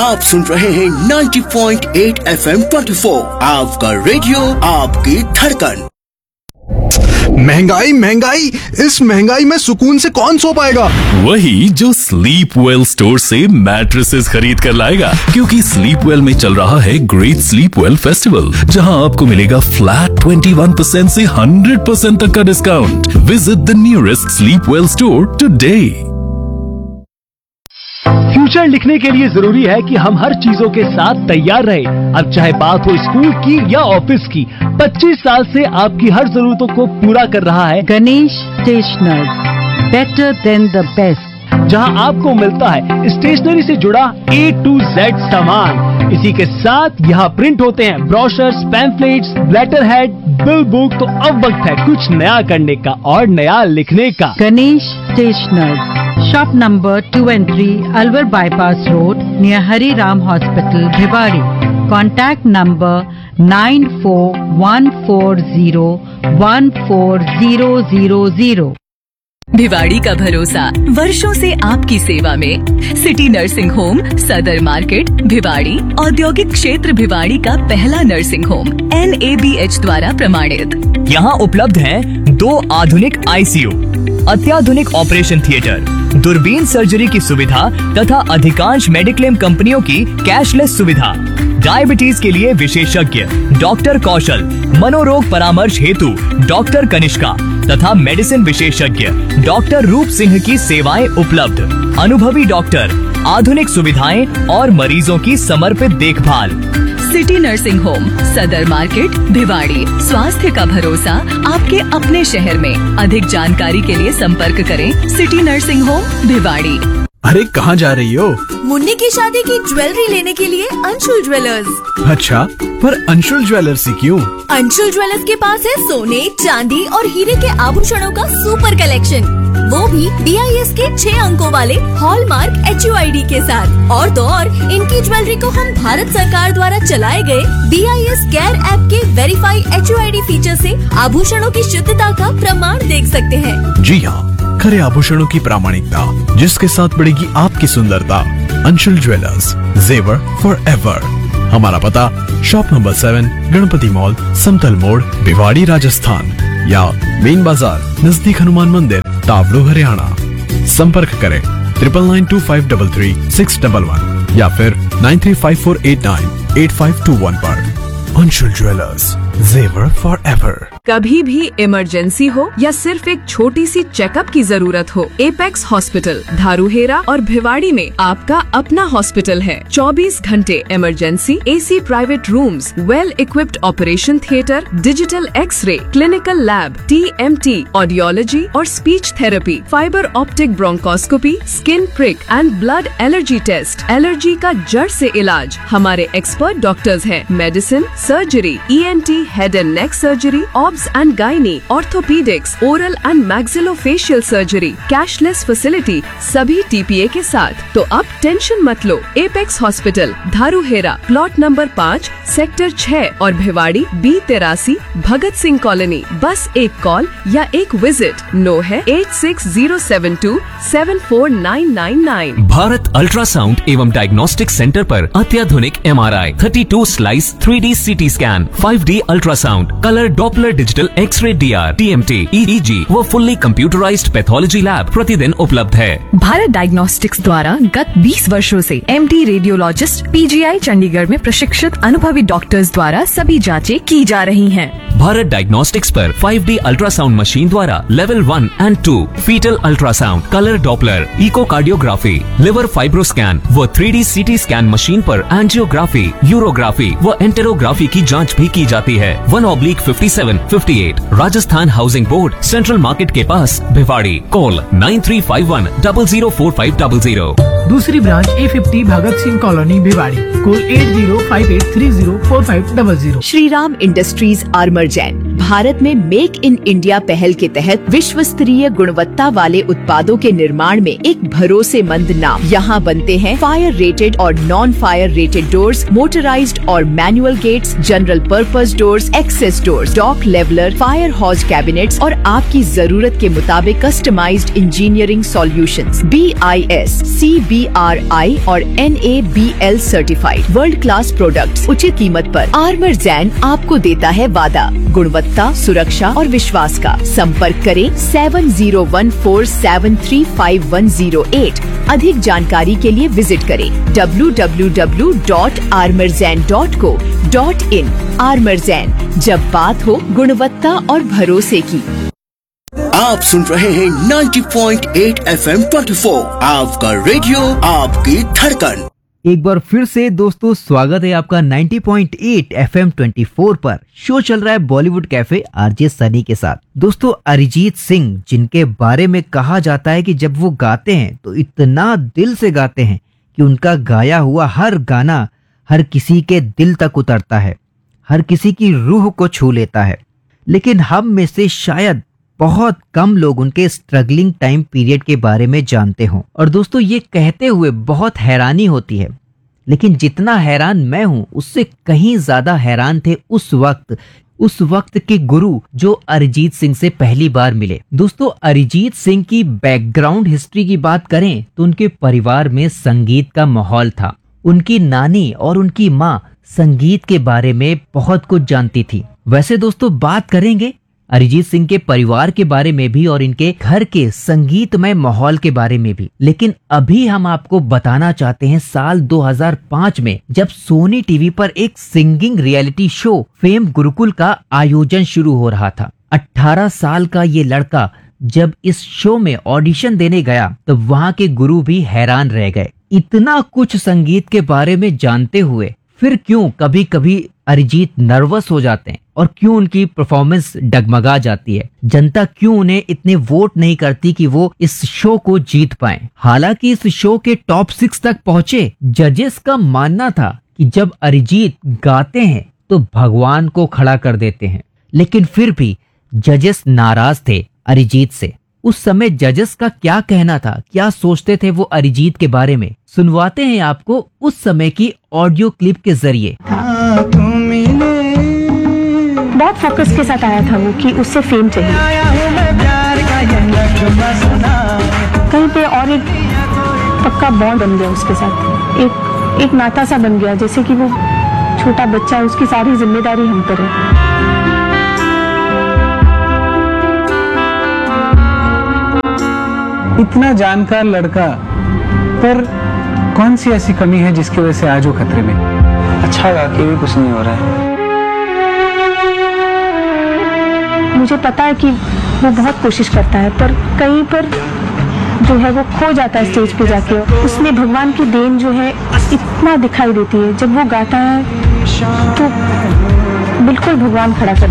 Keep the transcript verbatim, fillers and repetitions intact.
आप सुन रहे हैं नब्बे पॉइंट आठ एफ एम चौबीस, आपका रेडियो, आपकी धड़कन। महंगाई महंगाई, इस महंगाई में सुकून से कौन सो पाएगा? वही जो स्लीप वेल स्टोर से मैट्रेसेस खरीद कर लाएगा, क्योंकि स्लीप वेल में चल रहा है ग्रेट स्लीप वेल फेस्टिवल, जहां आपको मिलेगा फ्लैट इक्कीस परसेंट से सौ परसेंट तक का discount. Visit the nearest sleep well store today. Future लिखने के लिए जरूरी है कि हम हर चीजों के साथ तैयार रहें। अब चाहे बात हो स्कूल की या ऑफिस की, पच्चीस साल से आपकी हर जरूरतों को पूरा कर रहा है Ganesh stationers, better than the best, जहां आपको मिलता है स्टेशनरी से जुड़ा ए टू जेड सामान। इसी के साथ यहाँ प्रिंट होते हैं brochures, pamphlets, letter head, bill book. तो अब वक्त है कुछ नया करने का और नया लिखने का। Ganesh stationers, shop number two and three, Alwar bypass road, near Hari Ram hospital, Bhiwadi. Contact number nine four one four zero one four zero zero zero. Bhiwadi का भरोसा, वर्षों से आपकी सेवा में। सिटी नर्सिंग होम, सदर मार्केट, भिवाड़ी। औद्योगिक क्षेत्र भिवाड़ी का पहला nursing home, N A B H द्वारा प्रमाणित। यहाँ उपलब्ध है दो आधुनिक आई सी यू, अत्याधुनिक ऑपरेशन थिएटर, दूरबीन सर्जरी की सुविधा तथा अधिकांश मेडिक्लेम कंपनियों की कैशलेस सुविधा। डायबिटीज के लिए विशेषज्ञ डॉक्टर कौशल, मनोरोग परामर्श हेतु डॉक्टर कनिष्का तथा मेडिसिन विशेषज्ञ डॉक्टर रूप सिंह की सेवाएं उपलब्ध। अनुभवी डॉक्टर, आधुनिक सुविधाएं और मरीजों की समर्पित देखभाल। सिटी नर्सिंग होम, सदर मार्केट, भिवाड़ी। स्वास्थ्य का भरोसा आपके अपने शहर में। अधिक जानकारी के लिए संपर्क करें सिटी नर्सिंग होम, भिवाड़ी। अरे कहाँ जा रही हो? मुन्नी की शादी की ज्वेलरी लेने के लिए अंशुल ज्वेलर्स। अच्छा, पर अंशुल ज्वेलर्स ही क्यों? अंशुल ज्वेलर्स के पास है सोने, चांदी और हीरे के आभूषणों का सुपर कलेक्शन, वो भी बी आई एस के छह अंकों वाले hallmark H U I D के साथ। और तो और इनकी ज्वेलरी को हम भारत सरकार द्वारा चलाए गए B I S care app के verify H U I D feature से आभूषणों की शुद्धता का प्रमाण देख सकते हैं। जी हाँ, खरे आभूषणों की प्रामाणिकता, जिसके साथ बढ़ेगी आपकी सुंदरता। अंशुल ज्वेलर्स, जेवर फॉर एवर। हमारा पता shop number seven, Ganpati mall, समतल मोड़, भिवाड़ी, राजस्थान, या मेन बाजार नजदीक हनुमान मंदिर, तावड़ू, हरियाणा। संपर्क करें triple nine to five double three six double one या फिर nine three five four eight nine eight five to one पर। अंशुल ज्वेलर्स, जेवर फॉर एवर। कभी भी इमरजेंसी हो या सिर्फ एक छोटी सी चेकअप की जरूरत हो, एपेक्स हॉस्पिटल धारूहेरा और भिवाड़ी में आपका अपना हॉस्पिटल है। चौबीस घंटे emergency, AC private rooms, well equipped operation theatre, digital x ray, clinical lab, T M T, audiology और speech therapy, fibre optic bronchoscopy, skin prick and blood allergy test, allergy का जड़ से इलाज। हमारे एक्सपर्ट डॉक्टर्स हैं। Medicine, surgery, E N T, head and neck surgery, obs and gynae, orthopaedics, oral and maxillofacial surgery, cashless facility, सभी T P A के साथ। तो अब टेंशन मत लो। एपेक्स हॉस्पिटल धारूहेरा, प्लॉट नंबर पाँच, सेक्टर छह और भिवाड़ी बी तिरासी, भगत सिंह कॉलोनी। बस एक कॉल या एक विजिट। नो है eight six zero seven to seven four nine nine nine. Bharat ultrasound एवं डायग्नोस्टिक सेंटर पर अत्याधुनिक एम आर आई, thirty two slice three D C T scan, five D ultrasound, colour Doppler digital x ray, D R, T M T, ई ई जी व fully computerised pathology lab प्रतिदिन उपलब्ध है। Bharat diagnostics द्वारा गत बीस वर्षों से M D radiologist P G आई चंडीगढ़ में प्रशिक्षित अनुभवी डॉक्टर्स द्वारा सभी जांचें की जा रही हैं। भारत डायग्नोस्टिक्स पर फाइव डी अल्ट्रासाउंड मशीन द्वारा level one and to, fetal ultrasound, colour Doppler, echocardiography, liver fibroscan व three D C T scan machine पर एंजियोग्राफी, यूरोग्राफी व एंटेरोग्राफी की जांच भी की जाती है। One oblique fifty seven fifty eight, Rajasthan housing board, central market के पास, Bhiwadi. Call nine three five one double zero four five double zero. दूसरी branch A fifty Bhagat Singh colony, Bhiwadi. Call at zero five eight three zero four five double zero. Shri Ram industries armour Jain Bharat में make in India पहल के तहत विश्व स्तरीय गुणवत्ता वाले उत्पादों के निर्माण में एक भरोसेमंद नाम। यहाँ बनते हैं फायर रेटेड और non fire rated doors, motorised और manual gets, general purpose doors, access doors, dock leveller, fire हॉज cabinets और आपकी जरूरत के मुताबिक customised engineering solutions, B I S, C B are आई और N A B L certified world class products उचित कीमत पर। आर्मर जैन आपको देता है वादा, गुणवत्ता, सुरक्षा और विश्वास का। संपर्क करें seven zero one four seven three five one zero eight. अधिक जानकारी के लिए विजिट करें W W W dot armour Jain dot co dot in. Armour Jain, जब बात हो गुणवत्ता और भरोसे की। आप सुन रहे हैं ninety point eight F M चौबीस, आपका रेडियो, आपकी धड़कन। एक बार फिर से दोस्तों स्वागत है आपका ninety point eight F M चौबीस पर। शो चल रहा है बॉलीवुड कैफे आरजे सनी के साथ। दोस्तों अरिजीत सिंह, जिनके बारे में कहा जाता है कि जब वो गाते हैं तो इतना दिल से गाते हैं कि उनका गाया हुआ हर गाना हर किसी के दिल तक उतरता है, हर किसी की रूह को छू लेता है। लेकिन हम में से शायद बहुत कम लोग उनके स्ट्रगलिंग टाइम पीरियड के बारे में जानते हों। और दोस्तों ये कहते हुए बहुत हैरानी होती है, लेकिन जितना हैरान मैं हूं उससे कहीं ज्यादा हैरान थे उस वक्त उस वक्त के गुरु जो अरिजीत सिंह से पहली बार मिले। दोस्तों अरिजीत सिंह की बैकग्राउंड हिस्ट्री की बात करें तो उनके परिवार में संगीत का माहौल था। उनकी नानी और उनकी माँ संगीत के बारे में बहुत कुछ जानती थी। वैसे दोस्तों बात करेंगे अरिजीत सिंह के परिवार के बारे में भी और इनके घर के संगीतमय माहौल के बारे में भी, लेकिन अभी हम आपको बताना चाहते हैं साल दो हज़ार पाँच में जब सोनी टीवी पर एक singing reality show fame Gurukul का आयोजन शुरू हो रहा था। अठारह साल का ये लड़का जब इस शो में ऑडिशन देने गया तो वहाँ के गुरु भी हैरान रह गए। इतना कुछ संगीत के बारे में जानते हुए फिर क्यों कभी कभी अरिजीत नर्वस हो जाते हैं और क्यों उनकी परफॉर्मेंस डगमगा जाती है। जनता क्यों उन्हें इतने वोट नहीं करती कि वो इस शो को जीत पाएं। हालांकि इस शो के टॉप सिक्स तक पहुंचे। जजेस का मानना था कि जब अरिजीत गाते हैं तो भगवान को खड़ा कर देते हैं, लेकिन फिर भी जजेस नाराज थे अरिजीत से। उस समय जजेस का क्या कहना था, क्या सोचते थे वो अरिजीत के बारे में, सुनवाते हैं आपको उस समय की ऑडियो क्लिप के जरिए। बहुत फोकस के साथ आया था वो कि उससे फेम चाहिए। कहीं पे और एक पक्का बॉन्ड बन गया उसके साथ, एक एक नाता सा बन गया, जैसे कि वो छोटा बच्चा है, उसकी सारी जिम्मेदारी हम पर है। इतना जानकार लड़का पर कौन सी ऐसी कमी है जिसकी वजह से आज वो खतरे में? अच्छा गा के भी कुछ नहीं हो रहा है। मुझे पता है कि वो बहुत कोशिश करता है, पर कहीं पर जो है वो खो जाता है स्टेज पे जाके। उसमें भगवान की देन जो है इतना दिखाई देती है। जब वो गाता है तो बिल्कुल भगवान खड़ा कर